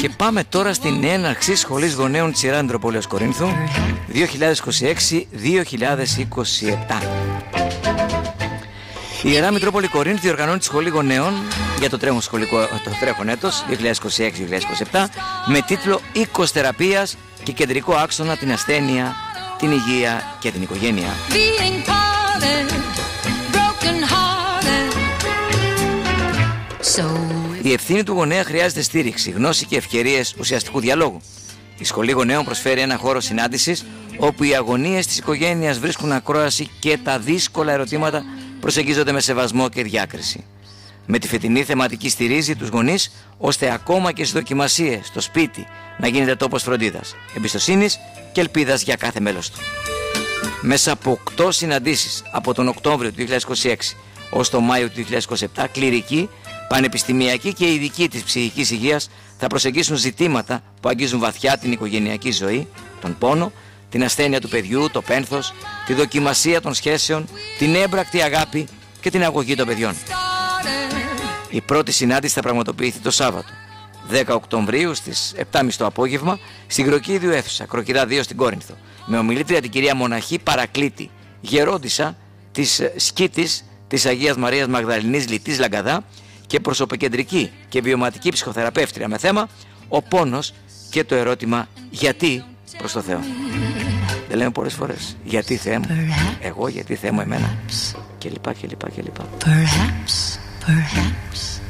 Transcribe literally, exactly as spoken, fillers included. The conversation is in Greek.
Και πάμε τώρα στην έναρξη Σχολής Γονέων της Ιεράς Μητροπόλεως Κορίνθου δύο χιλιάδες είκοσι έξι με δύο χιλιάδες είκοσι επτά. Η Ιερά Μητρόπολη Κορίνθου διοργανώνει τη Σχολή Γονέων για το τρέχον, σχολικό, το τρέχον έτος δύο χιλιάδες είκοσι έξι με δύο χιλιάδες είκοσι επτά με τίτλο «Οίκος Θεραπείας» και κεντρικό άξονα την ασθένεια, την υγεία και την οικογένεια. Η ευθύνη του γονέα χρειάζεται στήριξη, γνώση και ευκαιρίες ουσιαστικού διαλόγου. Η Σχολή Γονέων προσφέρει ένα χώρο συνάντησης όπου οι αγωνίες της οικογένειας βρίσκουν ακρόαση και τα δύσκολα ερωτήματα προσεγγίζονται με σεβασμό και διάκριση. Με τη φετινή θεματική στηρίζει τους γονείς ώστε ακόμα και στις δοκιμασίες στο σπίτι να γίνεται τόπος φροντίδας, εμπιστοσύνης και ελπίδας για κάθε μέλος του. Μέσα από οκτώ συναντήσεις από τον Οκτώβριο του δύο χιλιάδες είκοσι έξι ως τον Μάιο του δύο χιλιάδες είκοσι επτά, κληρικοί, πανεπιστημιακοί και ειδικοί της ψυχικής υγείας θα προσεγγίσουν ζητήματα που αγγίζουν βαθιά την οικογενειακή ζωή, τον πόνο, την ασθένεια του παιδιού, το πένθος, τη δοκιμασία των σχέσεων, την έμπρακτη αγάπη και την αγωγή των παιδιών. Η πρώτη συνάντηση θα πραγματοποιηθεί το Σάββατο, δέκα Οκτωβρίου στις επτά και τριάντα το απόγευμα, στην Κροκίδιο αίθουσα, Κροκυρά δύο στην Κόρινθο, με ομιλήτρια την κυρία Μοναχή Παρακλήτη, γερόντισσα της Σκήτης της Αγίας Μαρίας Μαγδαληνής Λιτής Λαγκαδά και προσωποκεντρική και βιωματική ψυχοθεραπεύτρια με θέμα ο πόνος και το ερώτημα γιατί προς το Θεό. Δεν λέμε πολλές φορές γιατί Θεέ μου, εγώ γιατί Θεέ μου εμένα και λοιπά και λοιπά και λοιπά. Perhaps, perhaps.